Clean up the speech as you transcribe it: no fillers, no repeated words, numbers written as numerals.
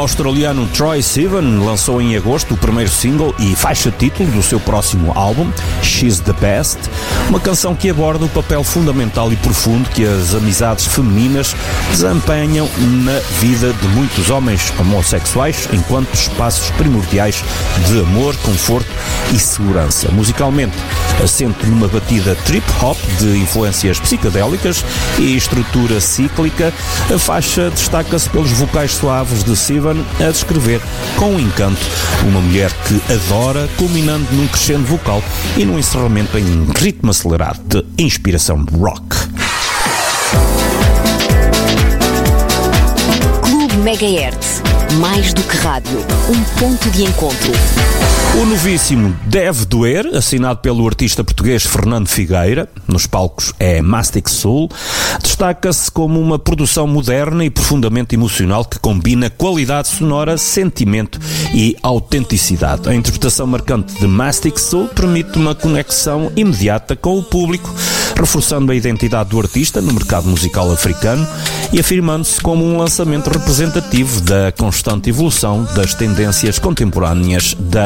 australiano Troye Sivan lançou em agosto o primeiro single e faixa título do seu próximo álbum, She's the Best, uma canção que aborda o papel fundamental e profundo que as amizades femininas desempenham na vida de muitos homens homossexuais enquanto espaços primordiais de amor, conforto e segurança. Musicalmente, assente numa batida trip-hop de influências psicodélicas e estrutura cíclica, a faixa destaca-se pelos vocais suaves de Sivan a descrever com encanto uma mulher que adora, culminando num crescendo vocal e num encerramento em ritmo acelerado de inspiração rock. Clube Megahertz. Mais do que rádio, um ponto de encontro. O novíssimo Deve Doer, assinado pelo artista português Fernando Figueira, nos palcos é Mastic Soul, destaca-se como uma produção moderna e profundamente emocional que combina qualidade sonora, sentimento e autenticidade. A interpretação marcante de Mastic Soul permite uma conexão imediata com o público, reforçando a identidade do artista no mercado musical africano e afirmando-se como um lançamento representativo da constante evolução das tendências contemporâneas da